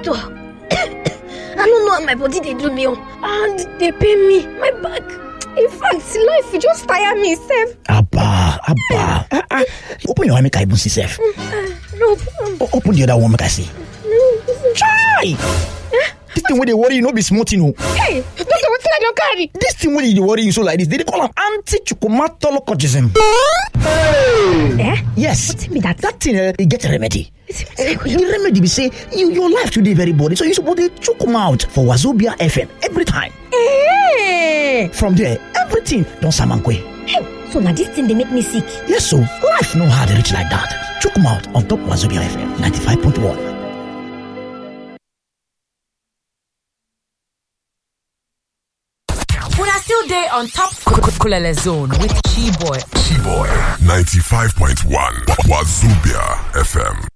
Doctor, I don't know how my body they do me, and they pain me, my back. In fact, life will just tire me, Seth. Abba. Open your eye, make I even see, Seth. No. Open the other one, make I see. No. Try. This thing where they worry you, no be smart, you know. Hey, Doctor, what's I don't carry? This thing where they worry you so like this, they call them anti-chukumatologism. Yes. What's me that? That thing, you get a remedy. The remedy be say, your life today very body, so you supposed to choke them out for Wazobia FM every time. Hey. From there, everything don't samankwe. Hey, so now this thing they make me sick. Yes, so life no hard reach like that. Choke them out on top Wazobia FM 95.1. We are still there on top Kulele Zone with Chiboy. Chiboy 95.1 Wazobia FM.